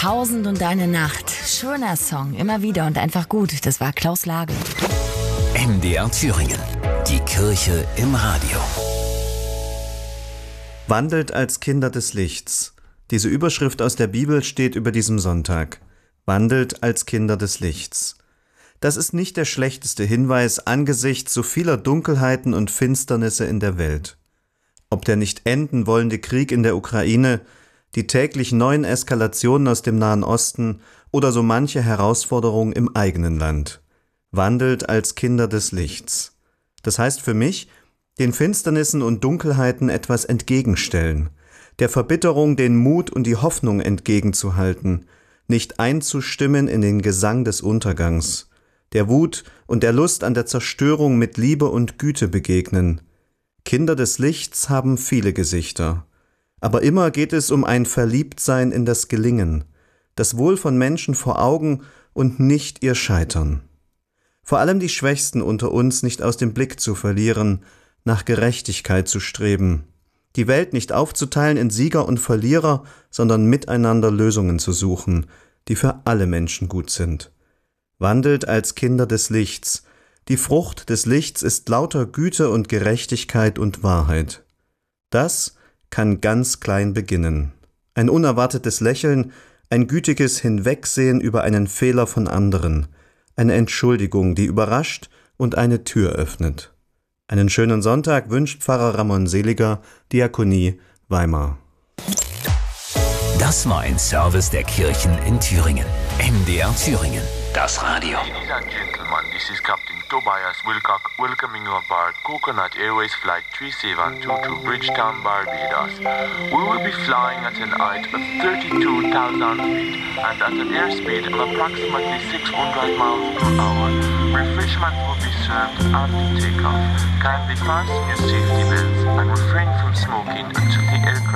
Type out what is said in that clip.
Tausend und eine Nacht. Schöner Song, immer wieder und einfach gut. Das war Klaus Lage. MDR Thüringen. Die Kirche im Radio. Wandelt als Kinder des Lichts. Diese Überschrift aus der Bibel steht über diesem Sonntag. Wandelt als Kinder des Lichts. Das ist nicht der schlechteste Hinweis angesichts so vieler Dunkelheiten und Finsternisse in der Welt. Ob der nicht enden wollende Krieg in der Ukraine, die täglich neuen Eskalationen aus dem Nahen Osten oder so manche Herausforderung im eigenen Land. Wandelt als Kinder des Lichts. Das heißt für mich, den Finsternissen und Dunkelheiten etwas entgegenstellen, der Verbitterung den Mut und die Hoffnung entgegenzuhalten, nicht einzustimmen in den Gesang des Untergangs, der Wut und der Lust an der Zerstörung mit Liebe und Güte begegnen. Kinder des Lichts haben viele Gesichter. Aber immer geht es um ein Verliebtsein in das Gelingen, das Wohl von Menschen vor Augen und nicht ihr Scheitern. Vor allem die Schwächsten unter uns nicht aus dem Blick zu verlieren, nach Gerechtigkeit zu streben, die Welt nicht aufzuteilen in Sieger und Verlierer, sondern miteinander Lösungen zu suchen, die für alle Menschen gut sind. Wandelt als Kinder des Lichts. Die Frucht des Lichts ist lauter Güte und Gerechtigkeit und Wahrheit. Das kann ganz klein beginnen. Ein unerwartetes Lächeln, ein gütiges Hinwegsehen über einen Fehler von anderen, eine Entschuldigung, die überrascht und eine Tür öffnet. Einen schönen Sonntag wünscht Pfarrer Ramon Seliger, Diakonie, Weimar. Das war ein Service der Kirchen in Thüringen. MDR Thüringen. Das Radio. Ladies and gentlemen, this is Captain Tobias Wilcock welcoming you aboard Coconut Airways Flight 3722 to Bridgetown, Barbados. We will be flying at an height of 32,000 feet and at an airspeed of approximately 600 miles per hour. Refreshment will be served after takeoff. Kindly fasten your safety belts and refrain from smoking until the aircraft